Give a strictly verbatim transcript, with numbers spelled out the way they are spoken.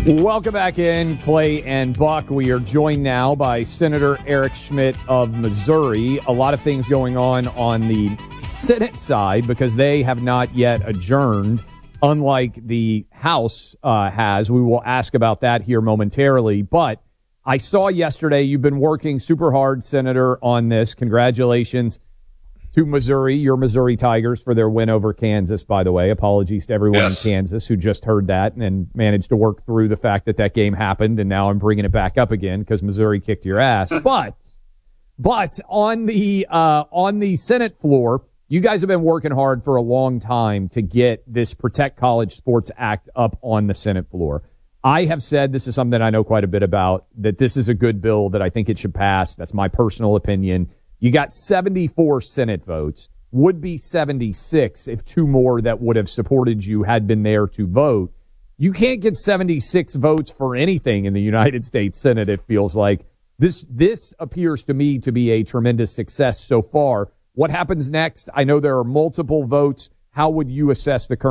Welcome back in, Clay and Buck. We are joined now by Senator Eric Schmitt of Missouri. A lot of things going on on the Senate side because they have not yet adjourned, unlike the House uh, has. We will ask about that here momentarily. But I saw yesterday you've been working super hard, Senator, on this. Congratulations to Missouri, your Missouri Tigers, for their win over Kansas, by the way. Apologies to everyone yes. in Kansas who just heard that and, and managed to work through the fact that that game happened, and now I'm bringing it back up again because Missouri kicked your ass. but but on the uh, on the Senate floor, you guys have been working hard for a long time to get this Protect College Sports Act up on the Senate floor. I have said, this is something I know quite a bit about, that this is a good bill, that I think it should pass. That's my personal opinion. You got seventy-four Senate votes, would be seventy-six if two more that would have supported you had been there to vote. You can't get seventy-six votes for anything in the United States Senate, it feels like. This this appears to me to be a tremendous success so far. What happens next? I know there are multiple votes. How would you assess the current